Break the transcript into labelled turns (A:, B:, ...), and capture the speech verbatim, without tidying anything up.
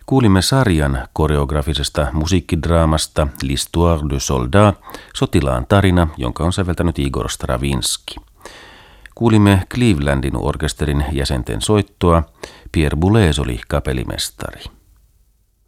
A: Kuulimme sarjan koreografisesta musiikkidraamasta L'Histoire du Soldat, sotilaan tarina, jonka on säveltänyt Igor Stravinsky. Kuulimme Clevelandin orkesterin jäsenten soittoa, Pierre Boulez oli kapellimestari.